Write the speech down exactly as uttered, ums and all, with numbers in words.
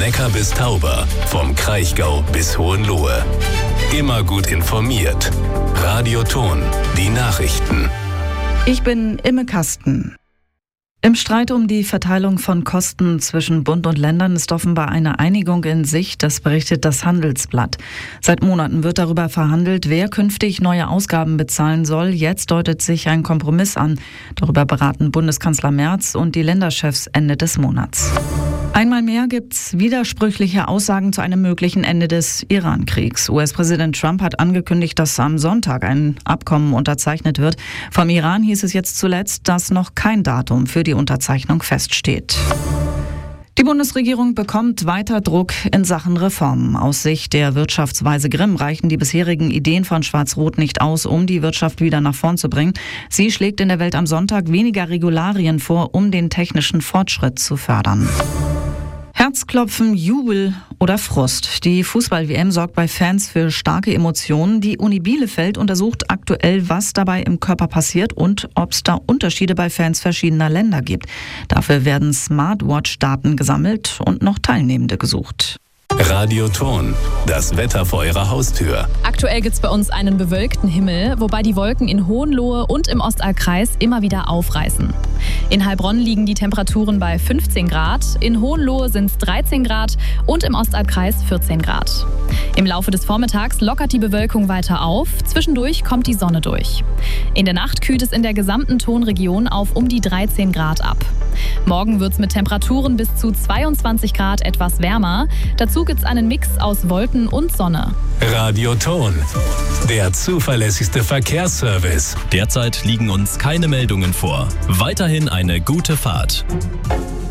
Neckar bis Tauber, vom Kraichgau bis Hohenlohe. Immer gut informiert. Radio Thon, die Nachrichten. Ich bin Imme Kasten. Im Streit um die Verteilung von Kosten zwischen Bund und Ländern ist offenbar eine Einigung in Sicht, das berichtet das Handelsblatt. Seit Monaten wird darüber verhandelt, wer künftig neue Ausgaben bezahlen soll. Jetzt deutet sich ein Kompromiss an. Darüber beraten Bundeskanzler Merz und die Länderchefs Ende des Monats. Einmal mehr gibt's widersprüchliche Aussagen zu einem möglichen Ende des Iran-Kriegs. U S-Präsident Trump hat angekündigt, dass am Sonntag ein Abkommen unterzeichnet wird. Vom Iran hieß es jetzt zuletzt, dass noch kein Datum für die Unterzeichnung feststeht. Die Bundesregierung bekommt weiter Druck in Sachen Reformen. Aus Sicht der Wirtschaftsweise Grimm reichen die bisherigen Ideen von Schwarz-Rot nicht aus, um die Wirtschaft wieder nach vorn zu bringen. Sie schlägt in der Welt am Sonntag weniger Regularien vor, um den technischen Fortschritt zu fördern. Herzklopfen, Jubel oder Frust. Die Fußball-W M sorgt bei Fans für starke Emotionen. Die Uni Bielefeld untersucht aktuell, was dabei im Körper passiert und ob es da Unterschiede bei Fans verschiedener Länder gibt. Dafür werden Smartwatch-Daten gesammelt und noch Teilnehmende gesucht. Radio Thon, das Wetter vor Ihrer Haustür. Aktuell gibt es bei uns einen bewölkten Himmel, wobei die Wolken in Hohenlohe und im Ostallkreis immer wieder aufreißen. In Heilbronn liegen die Temperaturen bei fünfzehn Grad, in Hohenlohe sind es dreizehn Grad und im Ostallkreis vierzehn Grad. Im Laufe des Vormittags lockert die Bewölkung weiter auf, zwischendurch kommt die Sonne durch. In der Nacht kühlt es in der gesamten Thonregion auf um die dreizehn Grad ab. Morgen wird es mit Temperaturen bis zu zweiundzwanzig Grad etwas wärmer. Dazu gibt es einen Mix aus Wolken und Sonne. Radio Thon, der zuverlässigste Verkehrsservice. Derzeit liegen uns keine Meldungen vor. Weiterhin eine gute Fahrt.